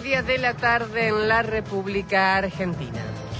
2:30 de la tarde en la República Argentina.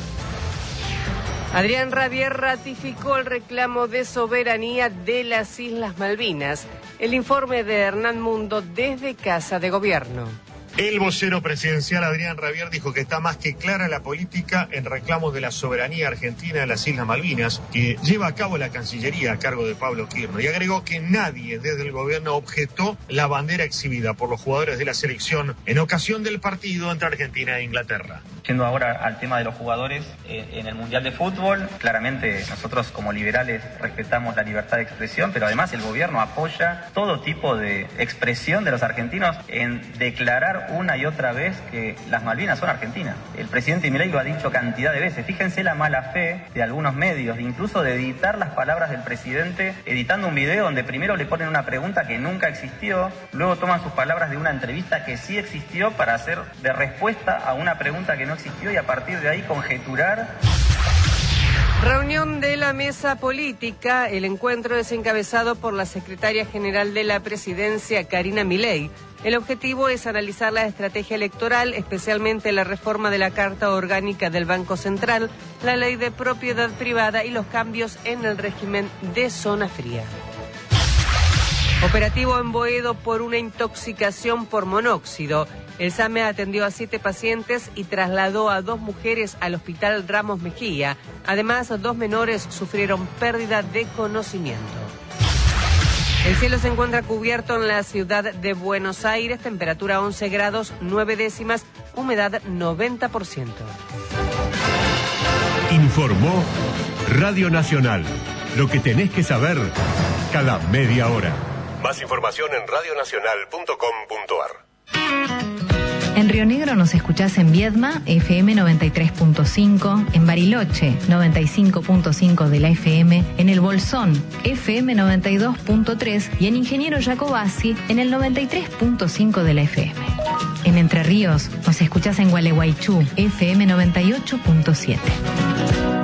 Adrián Rabier ratificó el reclamo de soberanía de las Islas Malvinas. El informe de Hernán Mundo desde Casa de Gobierno. El vocero presidencial Adrián Rabier dijo que está más que clara la política en reclamos de la soberanía argentina de las Islas Malvinas que lleva a cabo la Cancillería a cargo de Pablo Kirchner, y agregó que nadie desde el gobierno objetó la bandera exhibida por los jugadores de la selección en ocasión del partido entre Argentina e Inglaterra. Yendo ahora al tema de los jugadores en el Mundial de Fútbol, claramente nosotros como liberales respetamos la libertad de expresión, pero además el gobierno apoya todo tipo de expresión de los argentinos en declarar una y otra vez que las Malvinas son argentinas. El presidente Milei lo ha dicho cantidad de veces. Fíjense la mala fe de algunos medios, incluso de editar las palabras del presidente, editando un video donde primero le ponen una pregunta que nunca existió, luego toman sus palabras de una entrevista que sí existió para hacer de respuesta a una pregunta que no existió y a partir de ahí conjeturar. Reunión de la mesa política. El encuentro es encabezado por la secretaria general de la presidencia, Karina Milei. El objetivo es analizar la estrategia electoral, especialmente la reforma de la Carta Orgánica del Banco Central, la ley de propiedad privada y los cambios en el régimen de zona fría. Operativo en Boedo por una intoxicación por monóxido. El SAME atendió a 7 pacientes y trasladó a 2 mujeres al Hospital Ramos Mejía. Además, 2 menores sufrieron pérdida de conocimiento. El cielo se encuentra cubierto en la ciudad de Buenos Aires, temperatura 11 grados 9 décimas, humedad 90%. Informó Radio Nacional. Lo que tenés que saber cada media hora. Más información en radionacional.com.ar. En Río Negro nos escuchás en Viedma, FM 93.5, en Bariloche, 95.5 de la FM, en El Bolsón, FM 92.3 y en Ingeniero Jacobasi, en el 93.5 de la FM. En Entre Ríos nos escuchás en Gualeguaychú, FM 98.7.